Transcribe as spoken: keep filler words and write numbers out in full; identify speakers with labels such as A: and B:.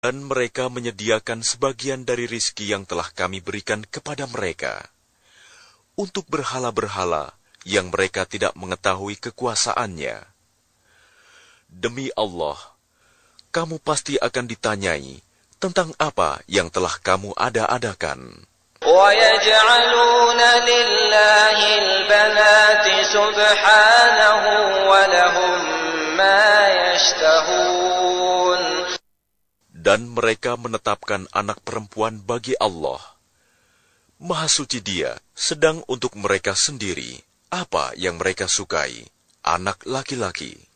A: Dan mereka menyediakan sebagian dari rizki yang telah kami berikan kepada mereka untuk berhala-berhala yang mereka tidak mengetahui kekuasaannya. Demi Allah, kamu pasti akan ditanyai tentang apa yang telah kamu ada-adakan.
B: وَيَجْعَلُونَ لِلَّهِ الْبَنَاتِ سُبْحَانَهُ وَلَهُم مَّا يَشْتَهُونَ.
A: Dan mereka menetapkan anak perempuan bagi Allah. Maha suci Dia, sedang untuk mereka sendiri apa yang mereka sukai, anak laki-laki.